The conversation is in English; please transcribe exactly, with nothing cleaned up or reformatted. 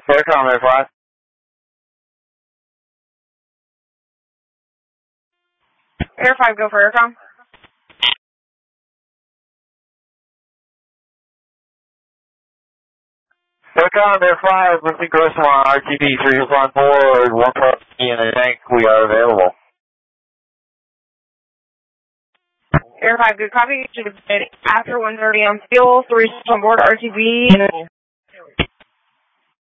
Aircom, Air five. Air five, go for Aircom. Aircom, Air five, Lindsay Grossmont, R T B, three on board, one property in a tank, we are available. Air five, good copy. Should have been after one thirty on fuel, three on board, R T B.